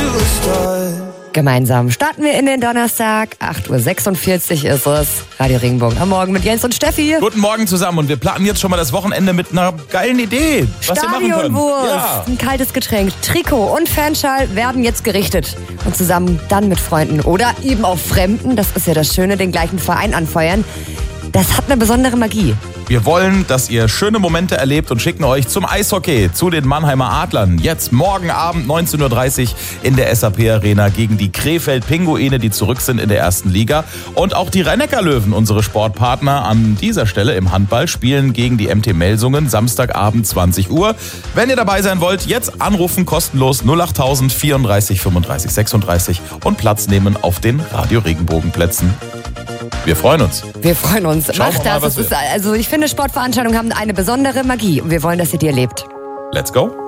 Gemeinsam starten wir in den Donnerstag. 8.46 Uhr ist es. Radio Regenbogen am Morgen mit Jens und Steffi. Guten Morgen zusammen und wir planen jetzt schon mal das Wochenende mit einer geilen Idee, was wir machen können. Stadionwurst, Ja. ein kaltes Getränk, Trikot und Fanschal werden jetzt gerichtet. Und zusammen dann mit Freunden oder eben auch Fremden, das ist ja das Schöne, den gleichen Verein anfeuern. Das hat eine besondere Magie. Wir wollen, dass ihr schöne Momente erlebt und schicken euch zum Eishockey, zu den Mannheimer Adlern. Jetzt morgen Abend 19.30 Uhr in der SAP Arena gegen die Krefeld Pinguine, die zurück sind in der ersten Liga. Und auch die Rhein-Neckar Löwen, unsere Sportpartner an dieser Stelle im Handball, spielen gegen die MT Melsungen Samstagabend 20 Uhr. Wenn ihr dabei sein wollt, jetzt anrufen, kostenlos 08000 34 35 36 und Platz nehmen auf den Radio Regenbogenplätzen. Wir freuen uns. Wir freuen uns. Schauen Macht wir mal, das. was Ich finde, Sportveranstaltungen haben eine besondere Magie und wir wollen, dass ihr die erlebt. Let's go.